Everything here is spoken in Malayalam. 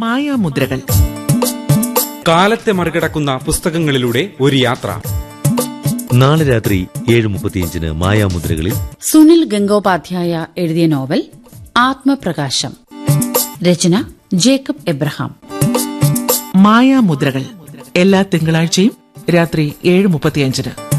മായാമുദ്രകൾ. കാലത്തെ മറികടക്കുന്ന പുസ്തകങ്ങളിലൂടെ ഒരു യാത്ര. നാളെ രാത്രി 7:35 മായാമുദ്രകളിൽ സുനിൽ ഗംഗോപാധ്യായ എഴുതിയ നോവൽ ആത്മപ്രകാശം. രചന ജേക്കബ് എബ്രഹാം. മായാമുദ്രകൾ എല്ലാ തിങ്കളാഴ്ചയും രാത്രി 7:35.